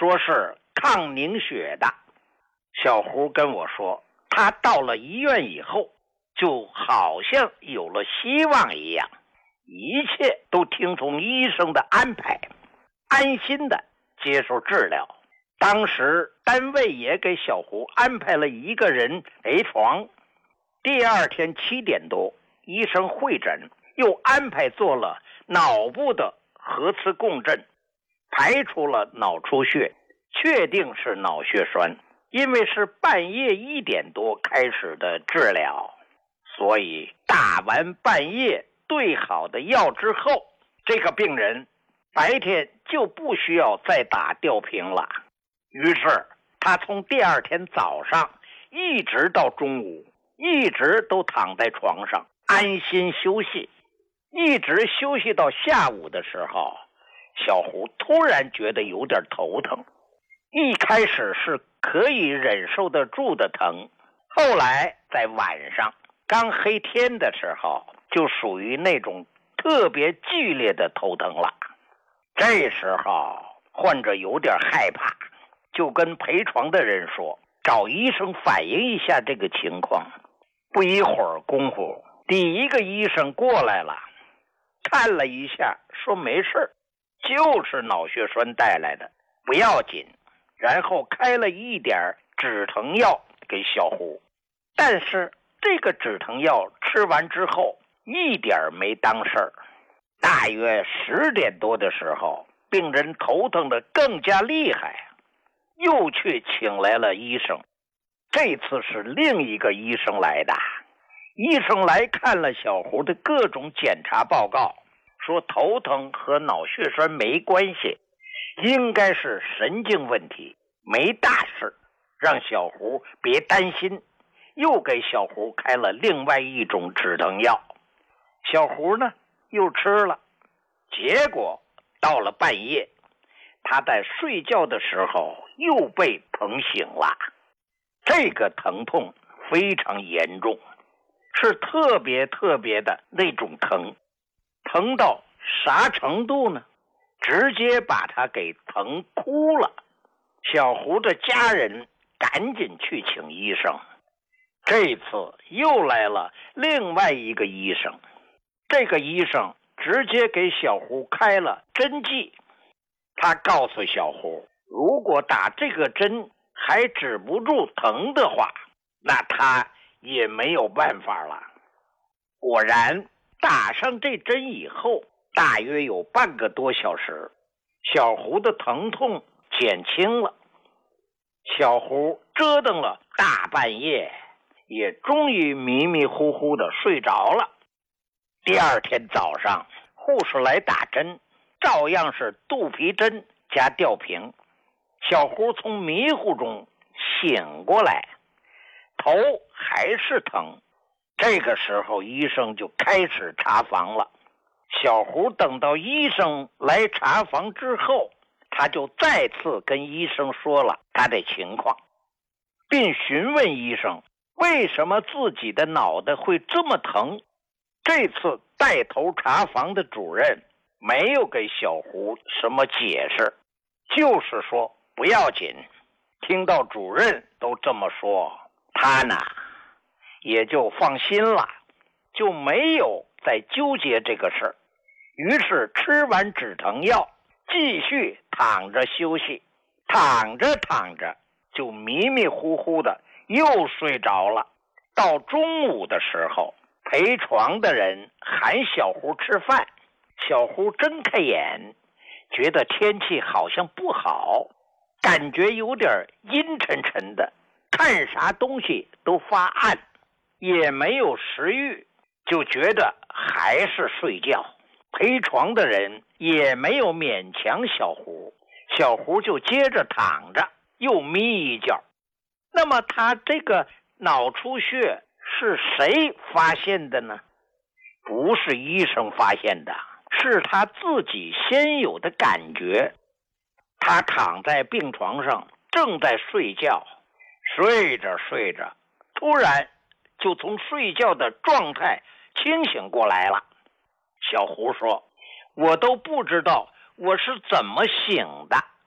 说是抗凝血的。小胡跟我说，他到了医院以后，就好像有了希望一样，一切都听从医生的安排，安心的接受治疗。当时单位也给小胡安排了一个人陪床。第二天7点多，医生会诊，又安排做了脑部的核磁共振，排除了脑出血，确定是脑血栓。因为是半夜1点多开始的治疗，所以打完半夜兑好的药之后，这个病人白天就不需要再打吊瓶了。于是他从第二天早上一直到中午，一直都躺在床上安心休息，一直休息到下午的时候，小胡突然觉得有点头疼。一开始是可以忍受得住的疼，后来在晚上刚黑天的时候，就属于那种特别剧烈的头疼了。这时候患者有点害怕，就跟陪床的人说，找医生反映一下这个情况。不一会儿功夫，第一个医生过来了，看了一下，说没事，就是脑血栓带来的，不要紧。然后开了一点止疼药给小胡，但是这个止疼药吃完之后一点没当事儿。大约10点多的时候，病人头疼的更加厉害，又去请来了医生。这次是另一个医生来的，医生来看了小胡的各种检查报告，说头疼和脑血栓没关系，应该是神经问题，没大事，让小胡别担心，又给小胡开了另外一种止疼药。小胡呢又吃了，结果到了半夜，他在睡觉的时候又被疼醒了。这个疼痛非常严重，是特别的那种疼，疼到啥程度呢？直接把他给疼哭了。小胡的家人赶紧去请医生。这次又来了另外一个医生，这个医生直接给小胡开了针剂。他告诉小胡，如果打这个针还止不住疼的话，那他也没有办法了。果然打上这针以后，大约有半个多小时，小胡的疼痛减轻了。小胡折腾了大半夜，也终于迷迷糊糊的睡着了。第二天早上，护士来打针，照样是肚皮针加吊瓶。小胡从迷糊中醒过来，头还是疼。这个时候医生就开始查房了。小胡等到医生来查房之后，他就再次跟医生说了他的情况，并询问医生为什么自己的脑袋会这么疼。这次带头查房的主任没有给小胡什么解释，就是说不要紧。听到主任都这么说，他呢也就放心了，就没有再纠结这个事儿。于是吃完止疼药，继续躺着休息，躺着就迷迷糊糊的又睡着了。到中午的时候，陪床的人喊小胡吃饭，小胡睁开眼，觉得天气好像不好，感觉有点阴沉沉的，看啥东西都发暗，也没有食欲，就觉得还是睡觉。陪床的人也没有勉强小胡，小胡就接着躺着，又眯一觉。那么他这个脑出血是谁发现的呢？不是医生发现的，是他自己先有的感觉。他躺在病床上正在睡觉，睡着突然就从睡觉的状态清醒过来了。小胡说，我都不知道我是怎么醒的，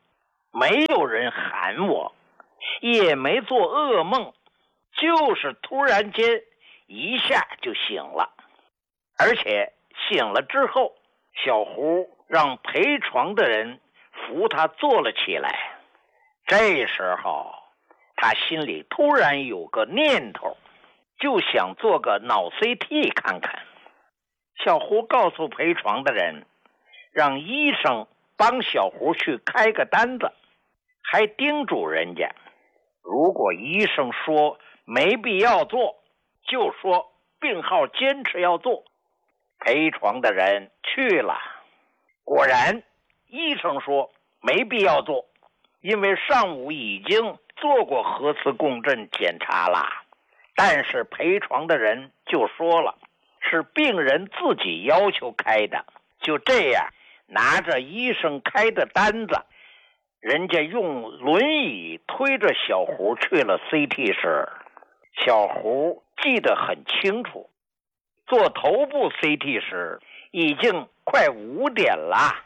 没有人喊我，也没做噩梦，就是突然间一下就醒了。而且醒了之后，小胡让陪床的人扶他坐了起来。这时候他心里突然有个念头，就想做个脑 CT 看看。小胡告诉陪床的人，让医生帮小胡去开个单子，还叮嘱人家，如果医生说没必要做，就说病号坚持要做。陪床的人去了，果然医生说没必要做，因为上午已经做过核磁共振检查了。但是陪床的人就说了，是病人自己要求开的。就这样，拿着医生开的单子，人家用轮椅推着小胡去了 CT 室。小胡记得很清楚，做头部 CT 时已经快5点了，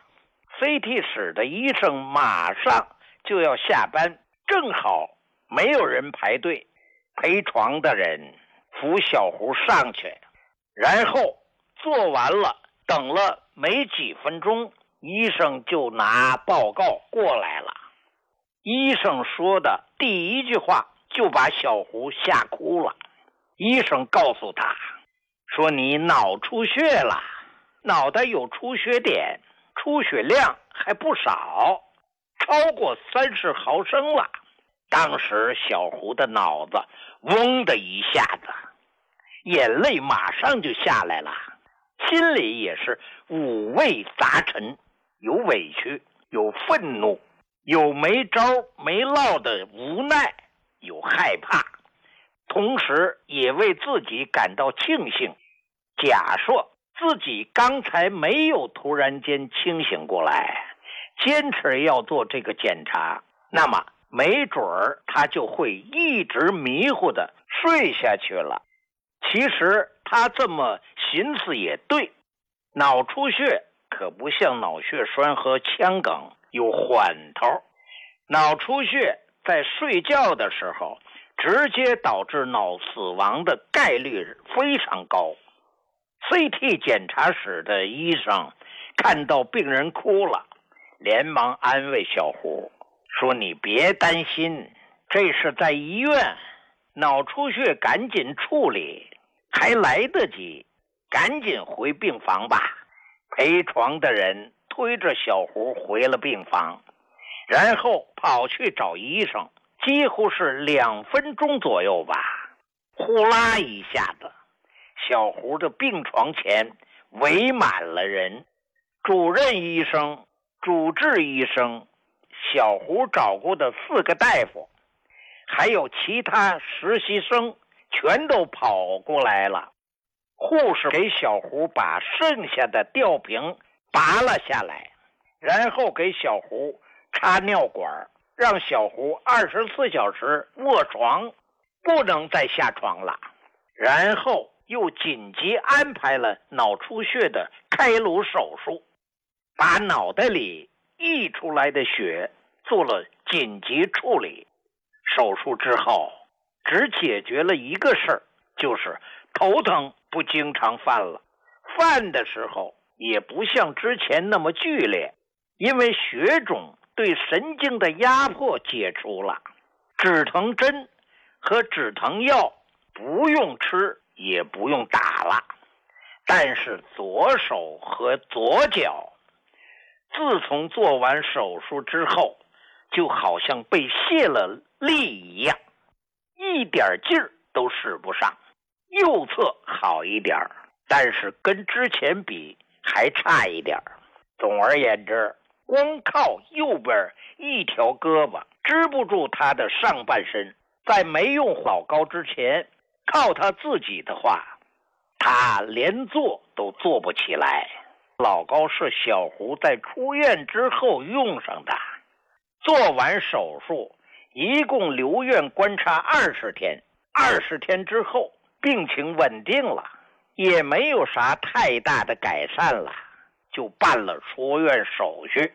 CT 室的医生马上就要下班，正好没有人排队。陪床的人扶小胡上去，然后做完了，等了没几分钟，医生就拿报告过来了。医生说的第一句话就把小胡吓哭了。医生告诉他说，你脑出血了，脑袋有出血点，出血量还不少，超过30毫升了。当时小胡的脑子嗡的一下子，眼泪马上就下来了，心里也是五味杂陈，有委屈，有愤怒，有没招没落的无奈，有害怕，同时也为自己感到庆幸。假设自己刚才没有突然间清醒过来，坚持要做这个检查，那么没准儿他就会一直迷糊的睡下去了。其实他这么寻思也对，脑出血可不像脑血栓和腔梗有缓头，脑出血在睡觉的时候直接导致脑死亡的概率非常高。CT 检查室的医生看到病人哭了，连忙安慰小胡说，你别担心，这是在医院，脑出血赶紧处理，还来得及，赶紧回病房吧。陪床的人推着小胡回了病房，然后跑去找医生，几乎是2分钟左右吧。呼啦一下子，小胡的病床前围满了人，主任医生、主治医生，小胡找过的4个大夫，还有其他实习生全都跑过来了。护士给小胡把剩下的吊瓶拔了下来，然后给小胡插尿管，让小胡24小时卧床，不能再下床了。然后又紧急安排了脑出血的开颅手术，把脑袋里溢出来的血做了紧急处理。手术之后只解决了一个事儿，就是头疼不经常犯了，犯的时候也不像之前那么剧烈，因为血肿对神经的压迫解除了。止疼针和止疼药不用吃也不用打了，但是左手和左脚自从做完手术之后，就好像被卸了力一样，一点劲儿都使不上。右侧好一点，但是跟之前比还差一点。总而言之，光靠右边一条胳膊支不住他的上半身，在没用老高之前，靠他自己的话，他连坐都坐不起来。老高是小胡在出院之后用上的，做完手术一共留院观察20天，20天之后病情稳定了，也没有啥太大的改善了，就办了出院手续。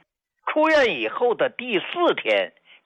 出院以后的第4天，